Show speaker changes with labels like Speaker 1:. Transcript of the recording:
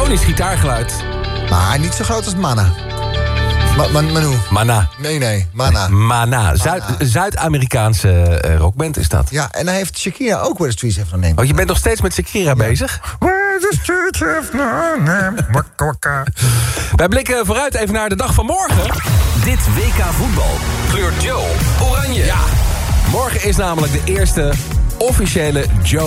Speaker 1: iconisch gitaargeluid.
Speaker 2: Maar niet zo groot als Mana. Manu.
Speaker 1: Mana.
Speaker 2: Nee, Mana.
Speaker 1: Mana. Zuid-Amerikaanse rockband is dat.
Speaker 2: Ja, en dan heeft Shakira ook Where the Streets Have No Name.
Speaker 1: Oh, je bent nog steeds met Shakira bezig?
Speaker 2: Where the Streets Have No Name. Waka waka.
Speaker 1: Wij blikken vooruit even naar de dag van morgen.
Speaker 3: Dit WK voetbal kleurt Joe oranje.
Speaker 1: Ja, morgen is namelijk de eerste officiële Joe